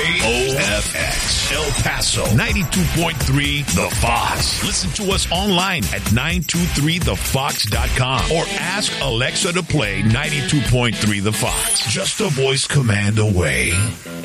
KOFX, El Paso, 92.3 The Fox. Listen to us online at 923thefox.com or ask Alexa to play 92.3 The Fox. Just a voice command away.